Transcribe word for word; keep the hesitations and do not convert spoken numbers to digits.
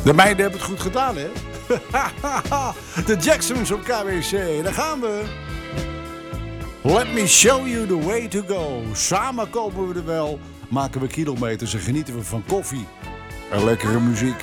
De meiden hebben het goed gedaan, hè? De Jacksons op K W C. Daar gaan we. Let me show you the way to go. Samen kopen we er wel, maken we kilometers en genieten we van koffie en lekkere muziek.